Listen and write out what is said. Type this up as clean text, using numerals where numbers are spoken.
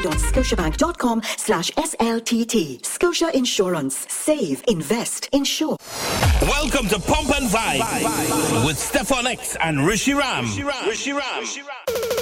www.scotiabank.com/SLTT. Scotia Insurance. Save, invest, insure. Welcome to Pump and Vibe with Stefan X and Rishi Ram.